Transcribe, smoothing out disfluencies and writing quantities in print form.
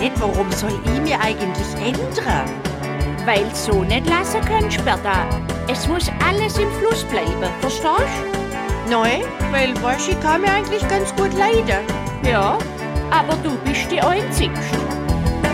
nicht, warum soll ich mir eigentlich ändern? Weil so nicht lassen kannst, Bertha. Es muss alles im Fluss bleiben, verstehst du? Nein, weil ich kann mir eigentlich ganz gut leiden. Ja, aber du bist die Einzigste.